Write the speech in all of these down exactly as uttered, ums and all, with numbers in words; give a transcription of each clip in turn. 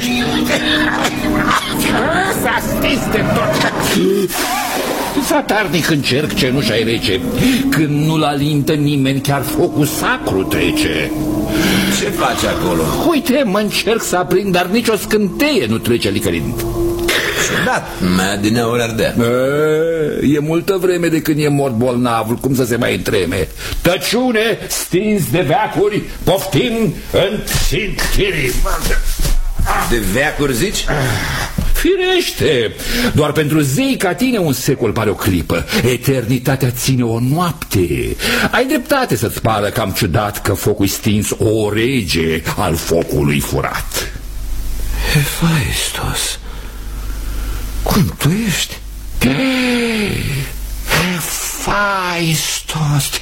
S-a stins de tot. Zadarnic încerc cenușa-i rece. Când nu-l alintă nimeni, chiar focul sacru trece. Ce faci acolo? Uite, mă încerc să aprind, dar nicio scânteie nu trece licărind. Ciudat, mai adineauri ardea. E, e multă vreme de când e mort bolnavul, cum să se mai întreme. Tăciune, stins de veacuri, poftim în țintirii. De veacuri zici? Firește, doar pentru zei ca tine un secol pare o clipă. Eternitatea ține o noapte. Ai dreptate să-ți pară cam ciudat că focul stins o rege al focului furat. Hephaistos, cum tu ești? Hephaistos,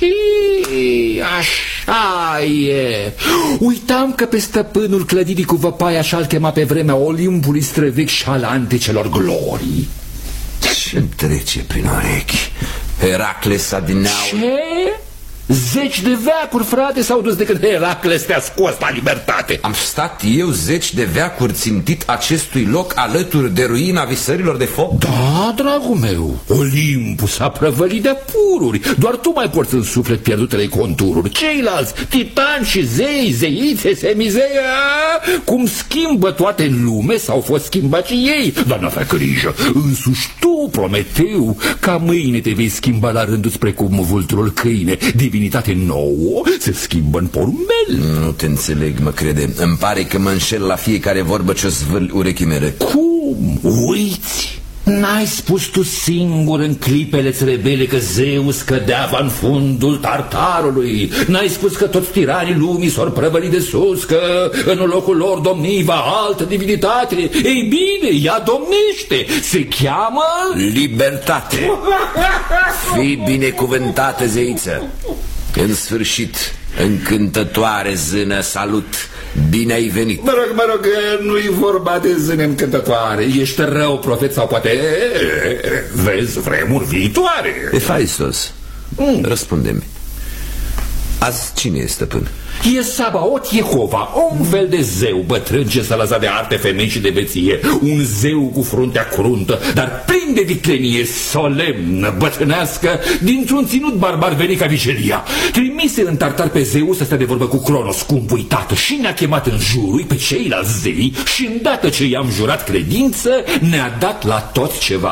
așa e. Uitam că pe stăpânul clădirii cu văpaia și-al chema pe vremea Olimpului străvechi și al anticelor glorii. Ce-mi trece prin urechi? Heracles adineauri. Ce? Zeci de veacuri, frate, s-au dus de când Heracles te-a scos la libertate. Am stat eu zeci de veacuri țintit acestui loc alături de ruina visărilor de foc? Da, dragul meu, Olimpul s-a prăvălit de pururi. Doar tu mai porți în suflet pierdutele contururi. Ceilalți, titani și zei, zeițe, semizei, cum schimbă toate în lume, s-au fost schimbați și ei. Dar n-avea grijă, însuși tu, Prometeu, ca mâine te vei schimba la rândul precum vulturul câine. Divinitate nouă se schimbă în porumbel. Nu te înțeleg, mă crede. Îmi pare că mă înșel la fiecare vorbă ce-o zvârli urechii mele. Cum? Uiți? N-ai spus tu singur în clipele-ți rebele că Zeus cădea în fundul Tartarului? N-ai spus că toți tiranii lumii s-or prăvăli de sus, că în locul lor domniva altă divinitate? Ei bine, ea domnește. Se cheamă... libertate. Fii binecuvântată, zeiță. În sfârșit, încântătoare zână, salut. Bine ai venit. Mă rog, mă rog, nu-i vorba de zâne încântătoare. Ești rău profet sau poate vezi vremuri viitoare. Hephaistos, mm. răspunde-mi. Azi cine e stăpân? E Sabaot Jehova, un fel de zeu bătrân ce s-a lăsat de arte, femei și de beție. Un zeu cu fruntea cruntă, dar plin de viclenie, solemnă, bătrânească, dintr-un ținut barbar venit ca vigilia. Trimise în Tartar pe zeu să stea de vorbă cu Cronos, scump uitată, și ne-a chemat în jurul pe ceilalți zei și îndată ce i-am jurat credință, ne-a dat la tot ceva.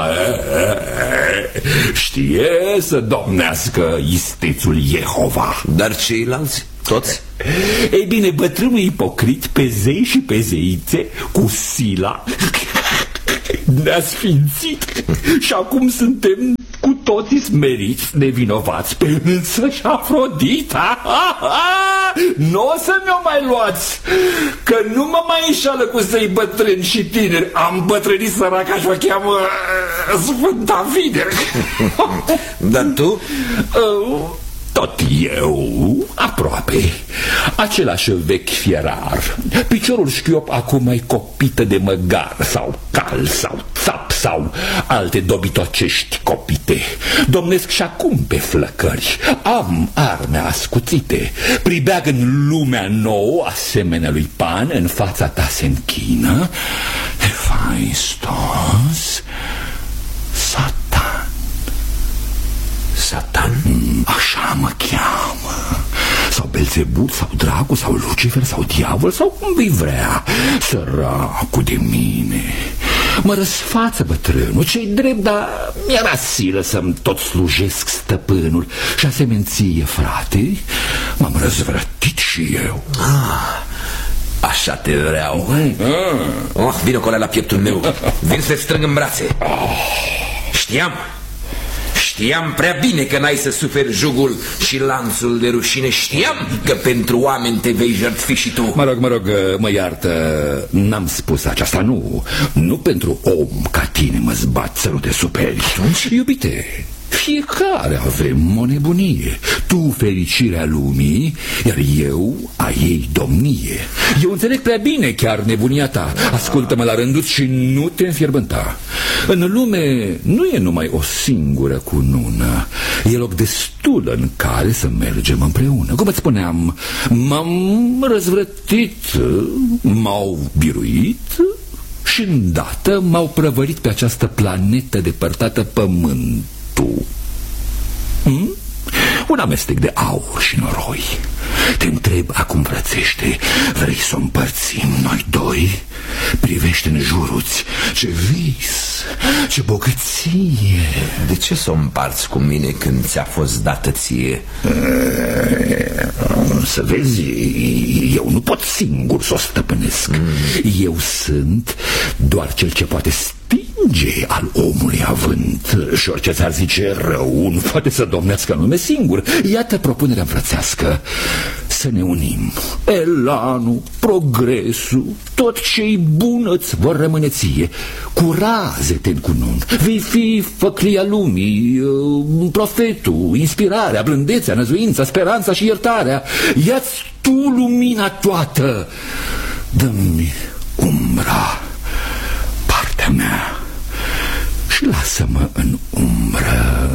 Știe să domnească istețul Jehova. Dar ceilalți? Toți? Ei bine, bătrânul ipocrit pe zei și pe zeițe cu sila ne-a sfințit și acum suntem cu toții smeriți, nevinovați, pe însăși Afrodita. Nu o să mi-o mai luați, că nu mă mai înșală cu zei bătrâni și tineri. Am bătrânit săraca și o cheamă Sfânta Vide. Dar tu? Uh, Tot eu, aproape, același vechi fierar, piciorul șchiop acum mai copită de măgar sau cal sau țap sau alte dobitocești copite. Domnesc și acum pe flăcări, am arme ascuțite, pribeag în lumea nouă, asemenea lui Pan, în fața ta se închină. Hephaistos, Satan. Satan? Așa mă cheamă. Sau Belzebul, sau Dracu, sau Lucifer, sau Diavol, sau cum vei vrea. Săracul de mine. Mă răsfață bătrânul, ce-i drept, dar mi-era silă să-mi tot slujesc stăpânul. Și asemenție, frate, m-am răzvrătit și eu. Ah, așa te vreau. Oh, vino cu alea la pieptul meu. Vin să te strâng în brațe. Știam Știam prea bine că n-ai să suferi jugul și lanțul de rușine. Știam că pentru oameni te vei jertfi și tu. Mă rog, mă rog, mă iartă, n-am spus aceasta, nu. Nu pentru om ca tine mă zbat să nu te superi. Atunci, iubite, fiecare avem o nebunie. Tu fericirea lumii, iar eu a ei domnie. Eu înțeleg prea bine chiar nebunia ta. Ascultă-mă la rândul și nu te înfierbânta. În lume nu e numai o singură cunună. E loc destul în care să mergem împreună. Cum îți spuneam, m-am răzvrătit, m-au biruit, și îndată m-au prăvălit pe această planetă depărtată, Pământul. Hmm? Un amestec de aur și noroi. Te întreb acum, frățește, vrei să o împărțim noi doi? Privește în jurul-ți, ce vis, ce bogăție. De ce să o împarți cu mine când ți-a fost dată ție? Să vezi, eu nu pot singur să o stăpânesc. mm. Eu sunt doar cel ce poate stinge al omului avânt. Și orice ți-ar zice rău nu poate să domnească nume singur. Iată propunerea înfrățească: să ne unim. Elanul, progresul, tot ce-i bun îți vor rămâne ție. Cu raze te încunun. Vei fi făclia lumii, profetul, inspirarea, blândețea, năzuința, speranța și iertarea. Ia-ți tu lumina toată, dă-mi umbra, partea mea, și lasă-mă în umbră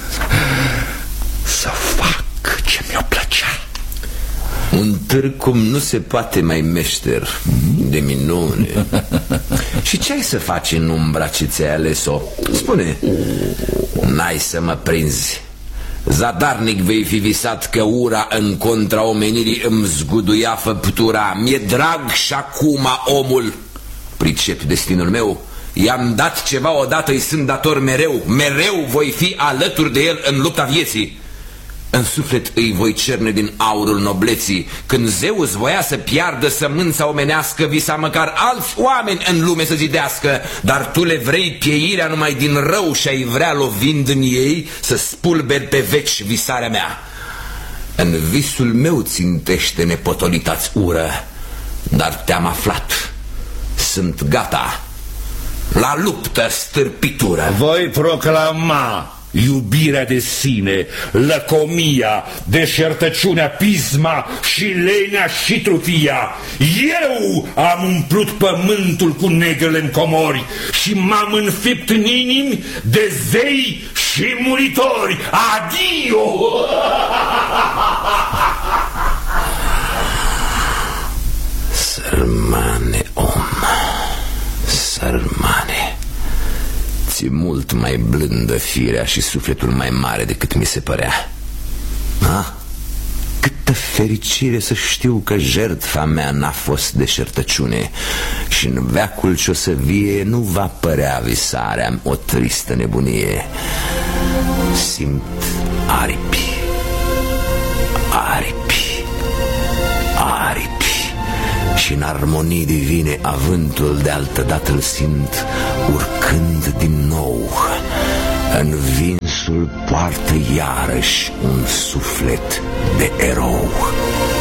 să fac ce mi-o plăcea. Un târg cum nu se poate mai meșter, de minune. Și ce ai să faci în umbra ce ți-ai ales-o? Spune. N-ai să mă prinzi. Zadarnic vei fi visat că ura în contra omenirii îmi zguduia făptura. Mi-e drag și acum omul. Pricep destinul meu. I-am dat ceva odată, îi sunt dator mereu. Mereu voi fi alături de el în lupta vieții. În suflet îi voi cerne din aurul nobleții. Când Zeus voia să piardă sămânța omenească, visa măcar alți oameni în lume să zidească. Dar tu le vrei pieirea numai din rău și ai vrea, lovind în ei, să spulberi pe veci visarea mea. În visul meu țintește nepotolita-ți ură, dar te-am aflat. Sunt gata la luptă stârpitură. Voi proclama iubirea de sine, lăcomia, deșertăciunea, pisma și lenea și trufia. Eu am umplut pământul cu negrele comori și m-am înfipt în inimi de zei și muritori. Adio! Sărmane om, sărmane, ți-e mult mai blândă firea și sufletul mai mare decât mi se părea. Ah, câtă fericire să știu că jertfa mea n-a fost deșertăciune și în veacul ce-o să vie nu va părea visarea o tristă nebunie. Simt aripi, aripi, aripi și în armonii divine avântul de altădată îl simt urcând din nou. În vinsul poartă iarăși un suflet de erou.